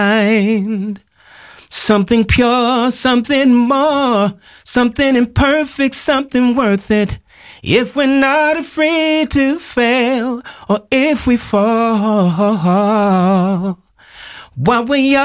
find something pure, something more, something imperfect, something worth it. If we're not afraid to fail, or if we fall, while we